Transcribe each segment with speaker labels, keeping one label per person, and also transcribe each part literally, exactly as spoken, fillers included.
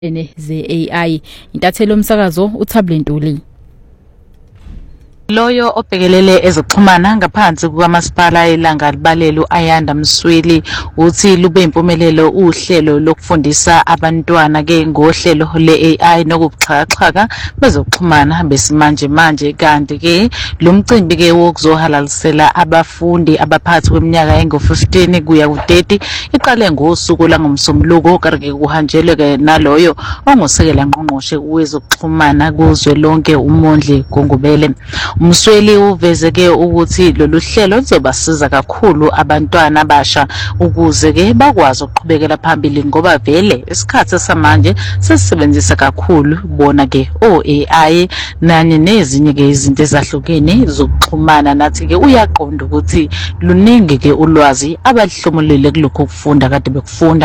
Speaker 1: ene ze-A I. Intatheli yomsakazo uThable Ntuli.
Speaker 2: Loyo obhekelele ezokuxhumana ngaphansi kwamasipala ilanga libalelo Ayanda Msweli uthi lube impumelelo uhlelo lokufundisa abantwana ke ngohlelo le-A I nokuxhakaxhaka bezokuxhumana besimanje manje kanti ke lo mcimbi ke wokuzohalalisela abafundi abaphathi kweminyaka engo fifteen kuya ku thirty iqale ngosuku langomsombuluko kanti kuhanjelwe ke naloyo ongosekela ngqongqoshe wezokuxhumana kuzwe lonke uMondli Gungubele. Msweli uvezeke ukuthi lolu hlelo lizobasiza kakhulu abantwana abasha ukuze ke bakwazi ukuqhubekela phambili ngoba vele isikhathi samanje sesisebenzisa kakhulu bona ke o-A I nanye nezinye ke izinto ezahlukene zokuxhumana nathi ke uyaqonda ukuthi luningi ke ulwazi abalihlomulele kulokho kufunda kade bekufunda.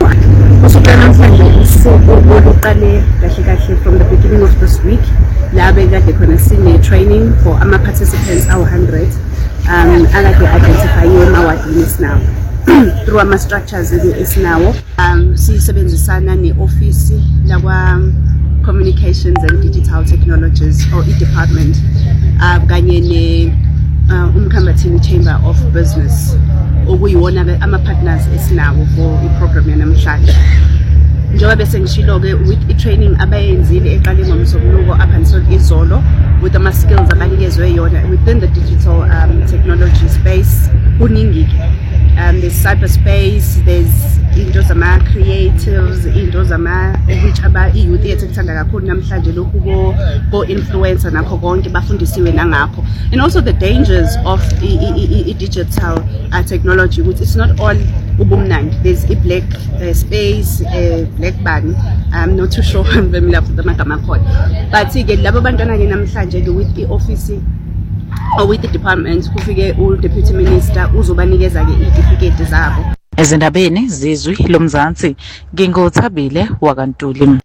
Speaker 3: Usuku namhlanje usuku oluqale kahle kahle from the beginning of this week labe kade khona sine training for ama participants awu one hundred um akade identifyiwe emawadini esinawo through ama structures esinawo um sisebenzisana ne-office lakwa communications and digital technologies or i-department uh, kanye ne uh, umkhambathini chamber of business okuyiwona ama partners esinawo for i-program yanamhlanje. Njengoba bese ngishilo ke with i-training abayenzile eqale ngomsombuluko up until izolo with ama skills abanikezwe yona within the digital um, technology space kuningi ke um, there's cyberspace, there's into zama creatives, into zama which aba i-youth yethu ekuthanda kakhulu namhlanje lokhu ko ko influencer nakho konke bafundisiwe nangakho, and also the dangers of i-digital uh, technology which it's not all ubumnandi. There's a black uh, space, uh, black button. I'm not too sure familiar with the magama code. But see, get labo bantwana ke namhlanje ke with the office or with the department kufike u deputy minister uzobanikeza ke i-certificate zabo.
Speaker 2: Ezindabeni zizwi lomzansi ngingothabile wakantuli.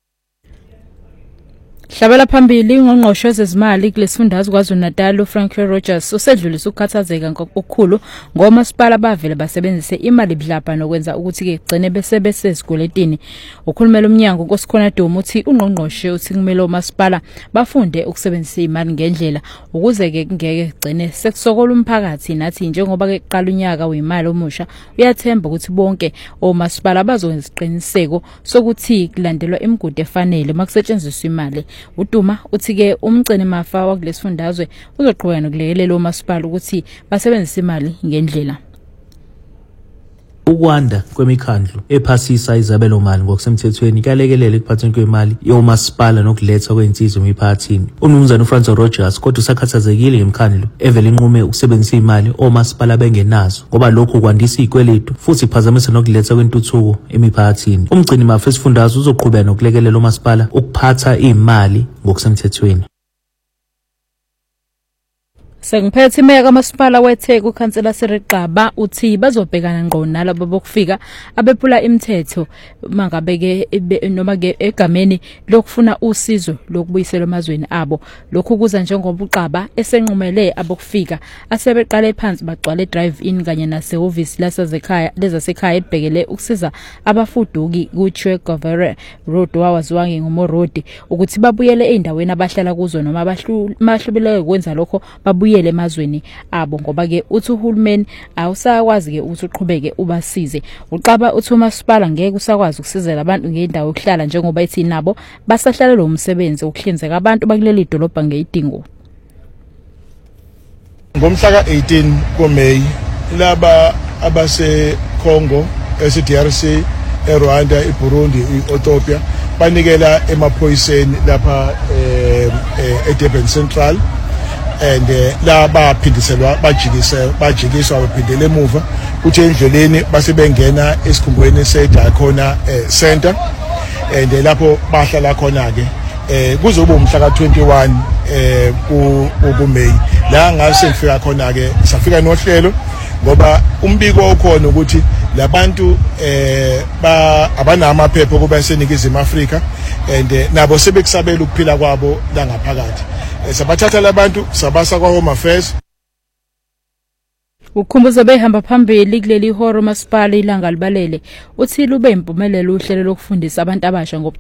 Speaker 1: Hlabela phambili ngongqosho wezezimali kulesifundazwe KwaZulu-Natal uFrank Rogers usedlulisa ukukhathazeka ngokukhulu ngomasipala bavele basebenzise imali bidlapha nokwenza ukuthi ke gcine bese beseziguletini. Ukhulumela umnyango nkosikhona Duma uthi ungqongqoshe uthi kumele omasipala bafunde ukusebenzisa imali ngendlela ukuze ke ngeke gcine sekusokola umphakathi nathi njengoba ke kuqala unyaka wemali omusha uyathemba ukuthi bonke omasipala bazokwenza isiqiniseko sokuthi kulandelwa imigudu efanele makusetshenziswa imali. Uduma uthi ke umgcini mafa wakulesifundazwe uzoqhubeka nokulekelela omasipala ukuthi basebenzise imali ngendlela.
Speaker 4: Ukwanda kwemikhandlu ephasisa izabelo mali ngokusemthethweni kuyalekelela ekuphathweni kwemali yomasipala nokuletha kwensizwe emiphakathini. Umnumzana uFrank Rogers kodwa usakhathazekile ngemikhandlu evele inqume ukusebenzisa imali omasipala bengenazo ngoba lokho kwandisa izikweletu futhi kuphazamisa nokuletha kwentuthuko emiphakathini. Umgcini mafa esifundazwe uzoqhubeka nokulekelela omasipala ukuphatha imali ngokusemthethweni.
Speaker 1: Sengiphethe imeya kamasipala weTheku ukhansela Siriqaba uthi bazobhekana ngqo nalabo bokufika abephula imithetho mangabeke noma ke egameni lokufuna usizo lokubuyisela emazweni abo. Lokhu kuza njengoba uQaba esenqumele abokufika asebeqale phansi bagcwale drive in kanye nasehhovisi lasezekhaya lezasekhaya ebhekele ukusiza abafuduki kuChwe Govere Road wawaziwange ngomo road ukuthi babuyele eindaweni abahlala kuzo noma bahlubile ukwenza lokho babuye yele emazweni abo ngoba ke uthi uhulumeni awusakwazi ke ukuthi uqhubeke ubasize. uQaba uthi umasipala ngeke usakwazi ukusizela abantu ngendawo yokuhlala njengoba ethi nabo basahlala lo msebenzi ukuhlinzeka abantu bakuleli dolobha ngeyidingo.
Speaker 5: Ngomhla ka eighteen kuMeyi laba abase Congo, ese-D R C, eRwanda, eBurundi, eEthiopia banikela emaphoyiseni lapha eDurban Central and uh, la baphindiselwa bajikisa bajikiswa baphindele emuva kuthi endleleni base bengena esikhungweni seDiakona uh, Center and uh, lapho bahlala khona ke eh kuzoba umhla ka twenty-one eh ku kuMeyi la ngase ngifika khona ke safika nohlelo ngoba umbiko okhona ukuthi labantu eh ba abanama phepho kuba seNingizimu Afrika and uh, nabo sebekusabela ukuphila kwabo la ngaphakathi. Sabathatha labantu sabasa kwa Home Affairs.
Speaker 1: Ukhumbuza behamba phambili kuleli horo masipala ilanga libalele uthi lube impumelelo uhlelo lokufundisa abantu abasha